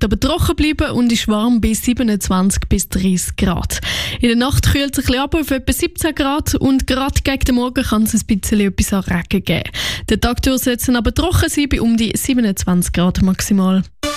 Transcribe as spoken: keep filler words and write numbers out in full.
wird aber trocken bleiben und ist warm bis siebenundzwanzig bis dreißig Grad. In der Nacht kühlt es ein bisschen ab auf etwa siebzehn Grad und gerade gegen den Morgen kann es ein bisschen etwas an Regen geben. Der Tag durch soll es aber trocken sein bei um die siebenundzwanzig Grad maximal.